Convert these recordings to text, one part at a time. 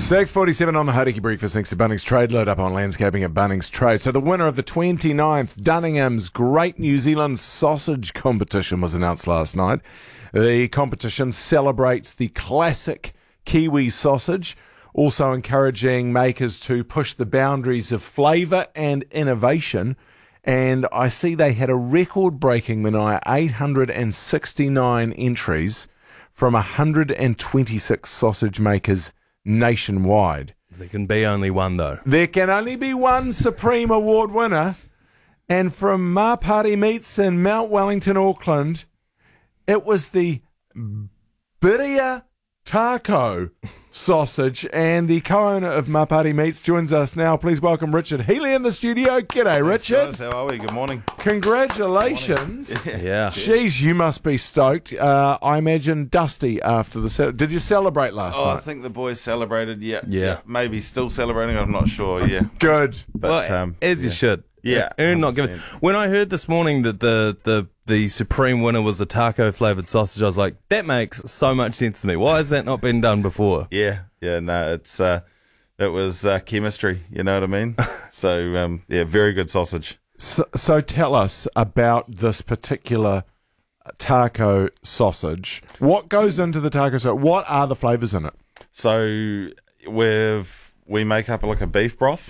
6:47 on the Hauriki Breakfast, thanks to Bunnings Trade. Load up on landscaping at Bunnings Trade. So the winner of the 29th Dunningham's Great New Zealand Sausage Competition was announced last night. The competition celebrates the classic Kiwi sausage, also encouraging makers to push the boundaries of flavour and innovation. And I see they had a record-breaking Minaya 869 entries from 126 sausage makers nationwide. There can be only one, though. There can only be one Supreme Award winner. And from Mapari Meats in Mount Wellington, Auckland, it was the Birria Taco sausage. And the co-owner of Mapari Meats joins us now. Please welcome Richard Healy in the studio. G'day, Richard. Guys, how are we? Good morning. Congratulations. Good morning. Yeah. Jeez, you must be stoked. I imagine dusty after the... Did you celebrate last I night? think the boys celebrated. Yeah. Maybe still celebrating. I'm not sure. Yeah. Good. But Well, as you should. Yeah, Earn not given. 100%. When I heard this morning that the supreme winner was the taco flavoured sausage, I was like, that makes so much sense to me. Why has that not been done before? Yeah. No, it's it was chemistry. You know what I mean? So very good sausage. So tell us about this particular taco sausage. What goes into the taco sausage? What are the flavours in it? So we make up like a beef broth.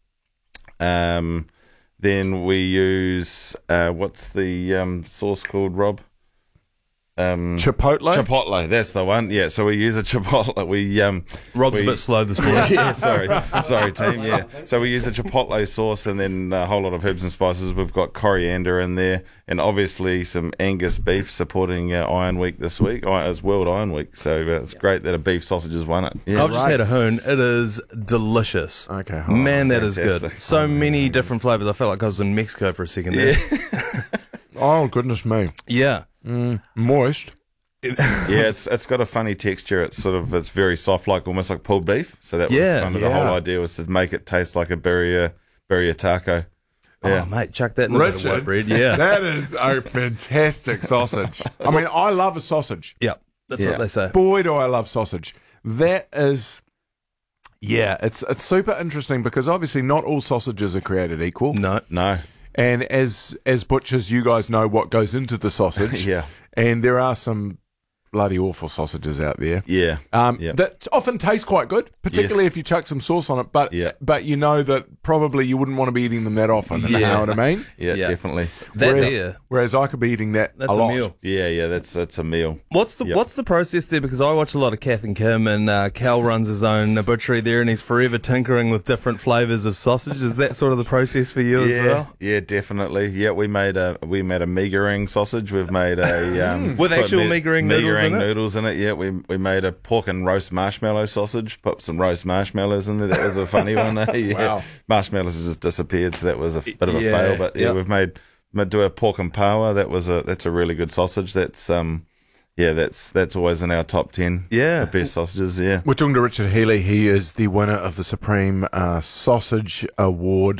Then we use what's the sauce called, Rob? Chipotle? Chipotle, that's the one. Yeah, so we use a chipotle. Rob's a bit slow this morning. Yeah, sorry, team. Yeah, so we use a chipotle sauce and then a whole lot of herbs and spices. We've got coriander in there, and obviously some Angus beef supporting Iron Week this week. It's World Iron Week, so it's great that a beef sausage has won it. Yeah, I've just had a hoon. It is delicious. Okay. Man, that is good. fantastic. So many different flavours. I felt like I was in Mexico for a second there. Oh, goodness me. Yeah. Moist. Yeah, it's got a funny texture. It's very soft, like almost like pulled beef. So that was kind of the whole idea, was to make it taste like a birria taco. Yeah. Oh, mate, chuck that in a bit of Richard, white bread. Yeah. that is a fantastic sausage. I mean, I love a sausage. Yeah. That's what they say. Boy, do I love sausage. That is... Yeah, it's super interesting because obviously not all sausages are created equal. No. And as butchers, you guys know what goes into the sausage. Yeah. And there are some bloody awful sausages out there. Yeah. That often taste quite good, particularly Yes. if you chuck some sauce on it. But Yeah. but you know that probably you wouldn't want to be eating them that often. You Yeah. know what I mean? Yeah, Yeah. definitely. Whereas I could be eating that That's a a lot. meal. Yeah, that's a meal. What's the process there? Because I watch a lot of Kath and Kim, and Cal runs his own butchery there, and he's forever tinkering with different flavours of sausage. Is that sort of the process for you as well? Yeah, definitely. Yeah, we made a meagering sausage. We've made a With put actual meagering noodles in it. Yeah, we made a pork and roast marshmallow sausage. Put some roast marshmallows in there. That was a funny one. Yeah. Wow. Marshmallows just disappeared, so that was a bit of a Yeah, fail. But yeah, yeah. we've made do a pork and power. That's a really good sausage. That's that's always in our top 10. Yeah. The best sausages. Yeah. We're talking to Richard Healy. He is the winner of the Supreme Sausage Award.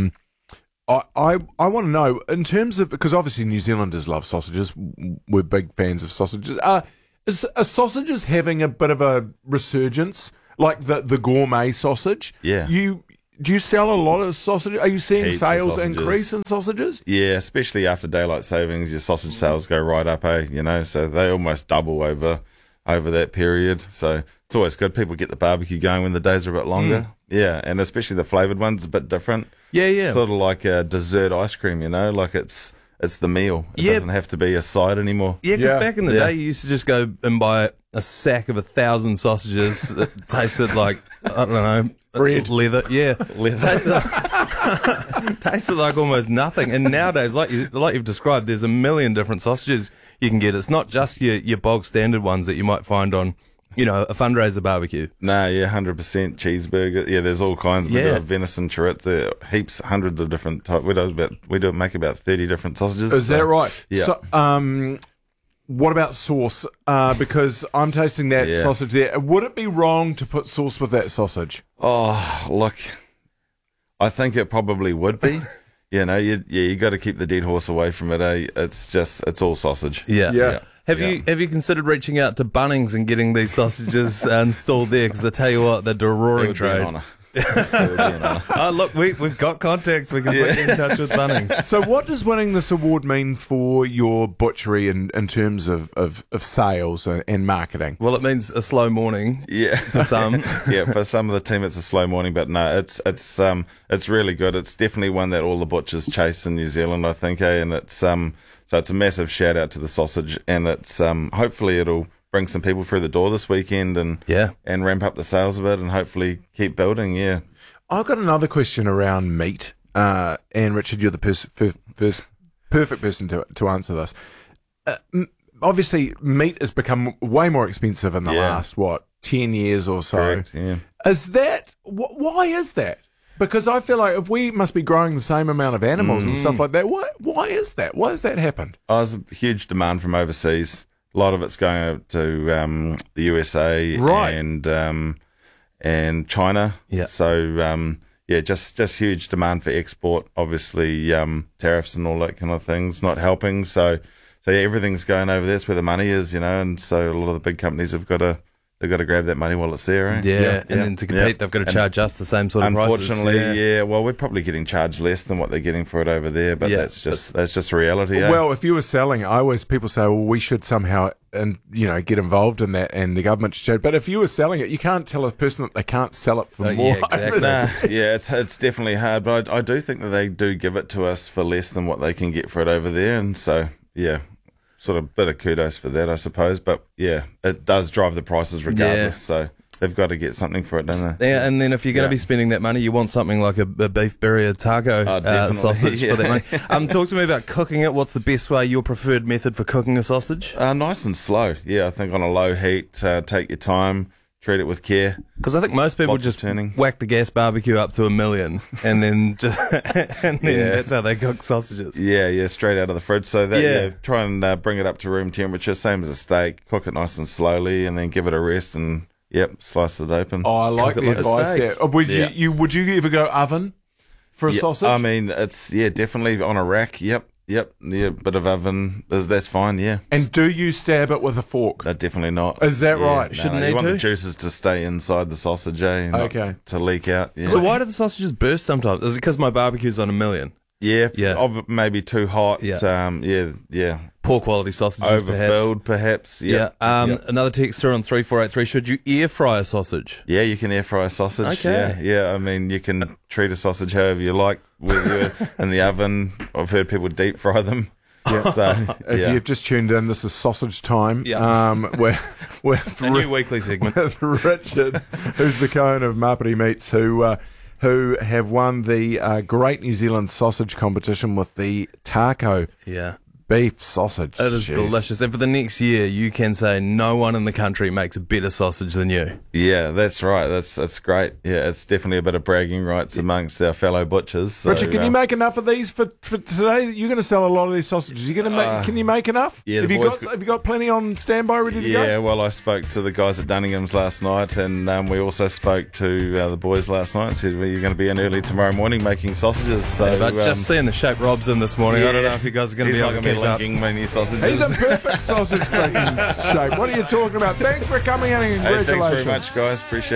I want to know, in terms of, because obviously New Zealanders love sausages. We're big fans of sausages. Are sausages having a bit of a resurgence, like the gourmet sausage? Yeah. Do you sell a lot of sausage? Are you seeing Heaps of sales sausages. increase in sausages? Yeah, especially after daylight savings, your sausage sales go right up, so they almost double over that period. So it's always good. People get the barbecue going when the days are a bit longer. Yeah, and especially the flavoured ones, a bit different. Yeah. Sort of like a dessert ice cream, like it's the meal. It Yeah. doesn't have to be a side anymore. Yeah, because Yeah. back in the day, you used to just go and buy a sack of 1,000 sausages that tasted like, I don't know, Bread. leather. Yeah, tasted like almost nothing. And nowadays, like you've described, there's a million different sausages you can get. It's not just your bog standard ones that you might find on, a fundraiser barbecue. Nah, yeah, 100% cheeseburger. Yeah, there's all kinds. We Yeah. do venison, chorizo, heaps, hundreds of different types. We do make about 30 different sausages. Is that right? Yeah. So, what about sauce? Because I'm tasting that Yeah. sausage there. Would it be wrong to put sauce with that sausage? Oh, look, I think it probably would be. you know, you got to keep the dead horse away from it. It's all sausage. Yeah. Have you considered reaching out to Bunnings and getting these sausages installed there? Because I tell you what, they're a It roaring would be an trade. honour. It would be an honour. Oh, look, we've got contacts. We can put you in touch with Bunnings. So what does winning this award mean for your butchery in terms of sales and marketing? Well, it means a slow morning Yeah, for some. yeah. For some of the team, it's a slow morning, but no, it's really good. It's definitely one that all the butchers chase in New Zealand, I think, and it's so it's a massive shout out to the sausage, and it's hopefully it'll bring some people through the door this weekend and ramp up the sales a bit and hopefully keep building. Yeah. I've got another question around meat, and Richard, you're the first perfect person to answer this. Obviously, meat has become way more expensive in the last 10 years or so. Correct, yeah. Is that why is that? Because I feel like if we must be growing the same amount of animals and stuff like that, why is that? Why has that happened? There's a huge demand from overseas. A lot of it's going out to the USA and China. Yeah. So just huge demand for export. Obviously, tariffs and all that kind of things not helping. So everything's going over there. That's where the money is, you know. And so a lot of the big companies have got to grab that money while it's there. Eh? Yeah, and then to compete, they've got to charge us the same sort of prices. Unfortunately, well, we're probably getting charged less than what they're getting for it over there, but that's just reality. Well, if you were selling, people say, well, we should somehow get involved in that, and the government should. But if you were selling it, you can't tell a person that they can't sell it for more. Yeah, exactly. It's definitely hard, but I do think that they do give it to us for less than what they can get for it over there, and so sort of bit of kudos for that, I suppose. But yeah, it does drive the prices regardless. So they've got to get something for it, don't they? Yeah, and then if you're going to be spending that money, you want something like a beef birria taco sausage for that money. Talk to me about cooking it. What's the best way, your preferred method for cooking a sausage? Nice and slow. Yeah, I think on a low heat, take your time, treat it with care. Because I think most people just whack the gas barbecue up to 1,000,000 and then that's how they cook sausages. Yeah, straight out of the fridge. So that try and bring it up to room temperature, same as a steak. Cook it nice and slowly, and then give it a rest and slice it open. Oh, I like the advice there. Would you ever go oven for a sausage? I mean, it's definitely on a rack. Yep. Bit of oven. That's fine. Yeah. And do you stab it with a fork? No, definitely not. Is that right? No, Shouldn't you need want to. the juices to stay inside the sausage, not to leak out. Yeah. So why do the sausages burst sometimes? Is it because my barbecue's on 1,000,000? Yeah. Maybe too hot. Yeah. Poor quality sausages, overfilled, perhaps. Another texter on 3483. Should you air fry a sausage? Yeah, you can air fry a sausage. Okay. Yeah. I mean, you can treat a sausage however you like. Whether you're in the oven, I've heard people deep fry them. Yeah. So, if you've just tuned in, this is Sausage Time. With a new weekly segment. With Richard, who's the Cohen of Mapiti Meats, who have won the Great New Zealand Sausage Competition with the taco. Yeah. Beef sausage. It is delicious. And for the next year, you can say no one in the country makes a better sausage than you. Yeah, that's right. That's great. Yeah, it's definitely a bit of bragging rights amongst our fellow butchers. So, Richard, can you make enough of these for today? You're going to sell a lot of these sausages. You're going to make. Can you make enough? Yeah. Have you got plenty on standby ready to go? Yeah. Well, I spoke to the guys at Dunningham's last night, and we also spoke to the boys last night and said, well, you're going to be in early tomorrow morning making sausages. So, but just seeing the shape Rob's in this morning, I don't know if you guys are going to be able to keep up. Many sausages. He's in perfect sausage making shape. What are you talking about? Thanks for coming in and congratulations. Thanks very much, guys. Appreciate it.